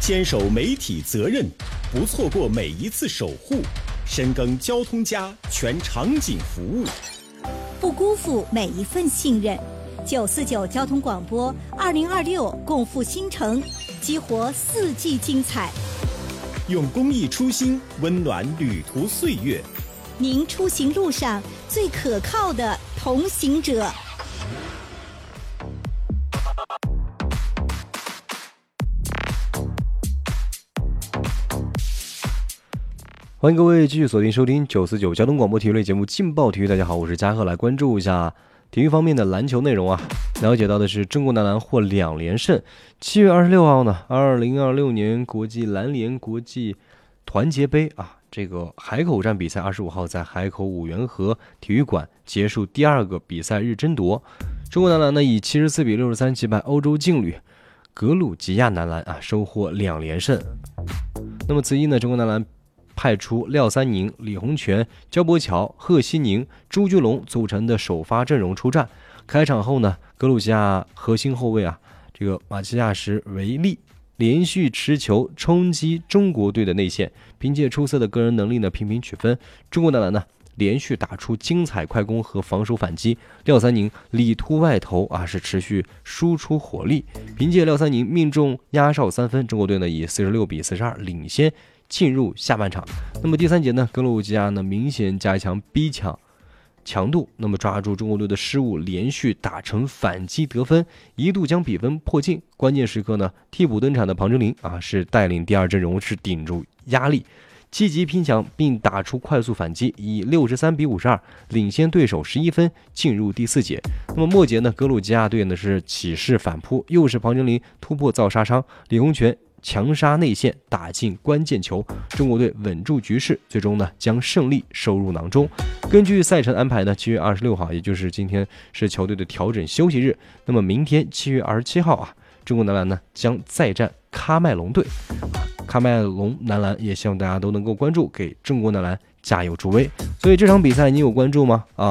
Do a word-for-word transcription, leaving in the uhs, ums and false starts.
坚守媒体责任，不错过每一次守护，深耕交通家全场景服务， 不辜负每一份信任。九四九交通广播二零二六共赴新城，激活四季精彩。 用公益初心温暖旅途岁月。 您出行路上最可靠的同行者。 欢迎各位继续锁定收听九四九交通广播体育类节目《劲爆体育》。大家好，我是嘉贺，来关注一下体育方面的篮球内容啊。了解到的是，中国男篮获两连胜。七月二十六号呢，二零二六年国际篮联国际团结杯啊，这个海口站比赛二十五号在海口五缘河体育馆结束第二个比赛日争夺。中国男篮呢以七十四比六十三击败欧洲劲旅格鲁吉亚男篮啊，收获两连胜。那么此役呢，中国男篮派出廖三宁、李洪权、焦伯乔、贺西宁、朱俊龙组成的首发阵容出战。开场后呢，格鲁吉亚核心后卫啊，这个马齐亚什维利连续持球冲击中国队的内线，凭借出色的个人能力呢频频取分。中国男篮呢连续打出精彩快攻和防守反击，廖三宁里突外投啊是持续输出火力，凭借廖三宁命中压哨三分，中国队呢以四十六比四十二领先进入下半场。那么第三节呢，格鲁吉亚呢明显加强逼抢强度，那么抓住中国队的失误，连续打成反击得分，一度将比分迫近。关键时刻呢，替补登场的庞真林啊是带领第二阵容是顶住压力，积极拼抢并打出快速反击，以六十三比五十二领先对手十一分，进入第四节。那么末节呢，格鲁吉亚队呢是起势反扑，又是庞真林突破造杀伤，李洪权强杀内线打进关键球，中国队稳住局势，最终呢将胜利收入囊中。根据赛程安排呢，七月二十六号，也就是今天是球队的调整休息日。那么明天七月二十七号啊，中国男篮呢将再战喀麦隆队。喀麦隆男篮也希望大家都能够关注，给中国男篮加油助威。所以这场比赛你有关注吗？啊。